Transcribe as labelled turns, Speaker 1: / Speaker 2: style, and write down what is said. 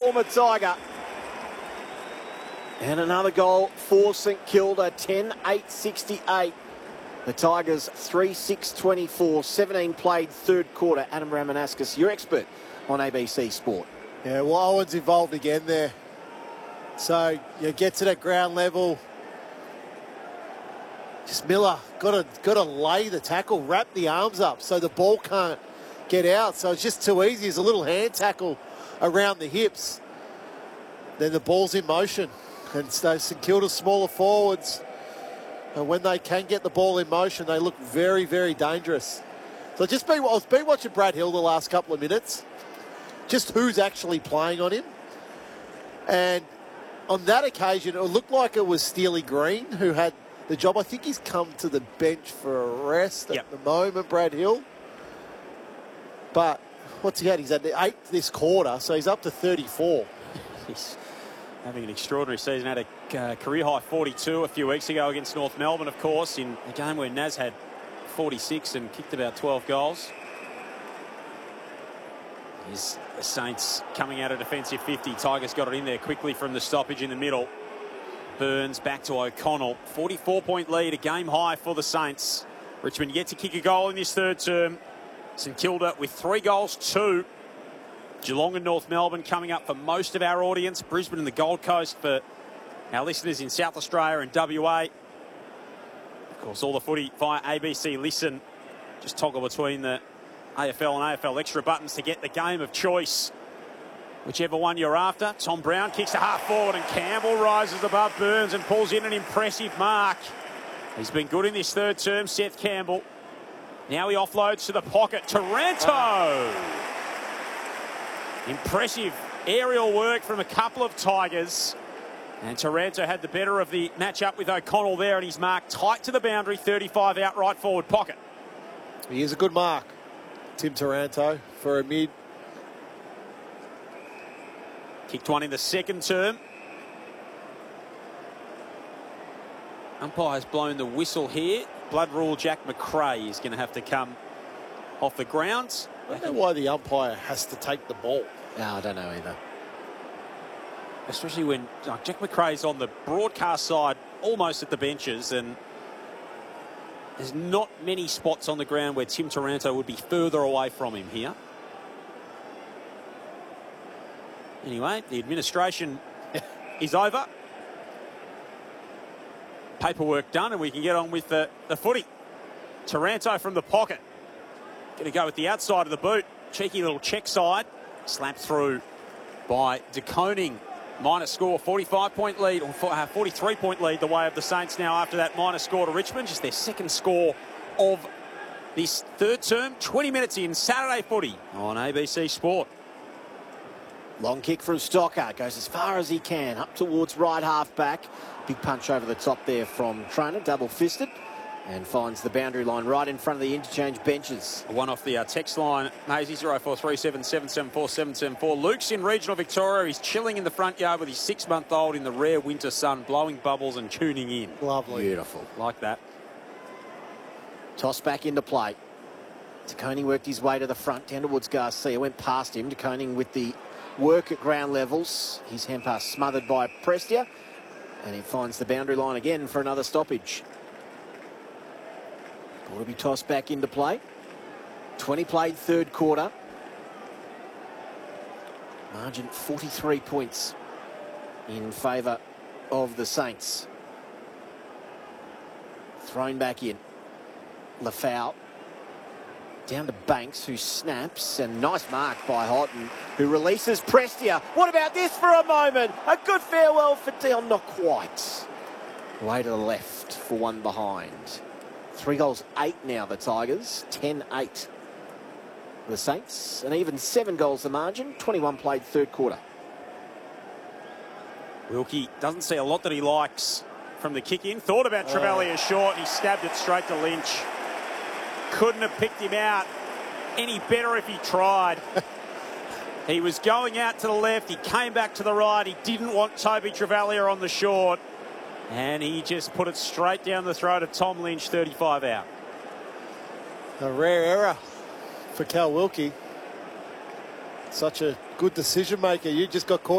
Speaker 1: former Tiger. And another goal for St Kilda, 10-8-68. The Tigers 3-6-24, 17 played third quarter. Adam Ramanauskas, your expert on ABC Sport.
Speaker 2: Yeah, well, Owen's involved again there. So you get to that ground level. Just Miller got to lay the tackle, wrap the arms up so the ball can't get out. So it's just too easy. It's a little hand tackle around the hips. Then the ball's in motion. And those St Kilda smaller forwards, and when they can get the ball in motion, they look very, very dangerous. So I've been watching Brad Hill the last couple of minutes, just who's actually playing on him. And on that occasion, it looked like it was Steely Green who had the job. I think he's come to the bench for a rest at the moment, Brad Hill. But what's he had? He's had 8 this quarter, so he's up to 34.
Speaker 3: He's having an extraordinary season. Had a career high 42 a few weeks ago against North Melbourne, of course, in a game where Naz had 46 and kicked about 12 goals. Here's the Saints coming out of defensive 50. Tigers got it in there quickly from the stoppage in the middle. Burns back to O'Connell. 44-point lead, a game high for the Saints. Richmond yet to kick a goal in this third term. St Kilda with 3 goals, 2. Geelong and North Melbourne coming up for most of our audience. Brisbane and the Gold Coast for our listeners in South Australia and WA. Of course, all the footy via ABC Listen. Just toggle between the AFL and AFL Extra buttons to get the game of choice. Whichever one you're after. Tom Brown kicks to half forward and Campbell rises above Burns and pulls in an impressive mark. He's been good in this third term, Seth Campbell. Now he offloads to the pocket. Taranto! Impressive aerial work from a couple of Tigers. And Taranto had the better of the matchup with O'Connell there, and he's marked tight to the boundary, 35 out right forward pocket.
Speaker 2: He is a good mark, Tim Taranto, for a mid.
Speaker 3: Kicked one in the second term. Umpire's blown the whistle here. Blood rule Jack McRae is going to have to come off the ground.
Speaker 2: I don't know why the umpire has to take the ball.
Speaker 1: No, I don't know either.
Speaker 3: Especially when Jack McRae's on the broadcast side, almost at the benches, and there's not many spots on the ground where Tim Taranto would be further away from him here. Anyway, the administration is over. Paperwork done, and we can get on with the footy. Taranto from the pocket. Going to go with the outside of the boot. Cheeky little check side. Slapped through by De Koning. Minor score, 45-point lead, or 43-point lead the way of the Saints now after that minor score to Richmond. Just their second score of this third term. 20 minutes in, Saturday footy on ABC Sport.
Speaker 1: Long kick from Stocker. Goes as far as he can. Up towards right half back. Big punch over the top there from Trainer. Double-fisted. And finds the boundary line right in front of the interchange benches.
Speaker 3: One off the text line, Maisie, 0437 774 774. Luke's in regional Victoria. He's chilling in the front yard with his 6-month-old in the rare winter sun, blowing bubbles and tuning in.
Speaker 2: Lovely.
Speaker 1: Beautiful.
Speaker 3: Like that.
Speaker 1: Toss back into play. De Koning worked his way to the front, down towards Garcia. Went past him. De Koning with the work at ground levels. His hand pass smothered by Prestia. And he finds the boundary line again for another stoppage. Ball to be tossed back into play. 20 played third quarter. Margin 43 points in favour of the Saints. Thrown back in. Lafau. Down to Banks, who snaps, and nice mark by Houghton, who releases Prestia. What about this for a moment? A good farewell for Dion, not quite. Way to the left for one behind. 3 goals, 8 now, the Tigers. 10-8. The Saints, and even 7 goals the margin. 21 played third quarter.
Speaker 3: Wilkie doesn't see a lot that he likes from the kick-in. Thought about Trevelyan short, and he stabbed it straight to Lynch. Couldn't have picked him out any better if he tried. He was going out to the left. He came back to the right. He didn't want Toby Trevelyan on the short. And he just put it straight down the throat of Tom Lynch, 35 out.
Speaker 2: A rare error for Cal Wilkie. Such a good decision maker. You just got caught